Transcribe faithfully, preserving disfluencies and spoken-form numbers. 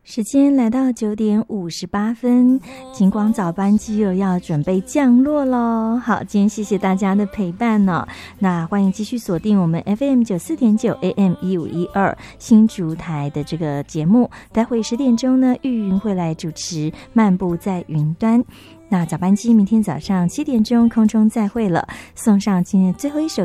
时间来到九点五十八分，晴光早班机又要准备降落咯。好，今天谢谢大家的陪伴哦。那欢迎继续锁定我们 F M 九四点九 A M 一五一二新竹台的这个节目。待会十点钟呢，玉云会来主持漫步在云端。那早班机明天早上七点钟空中再会了，送上今天最后一首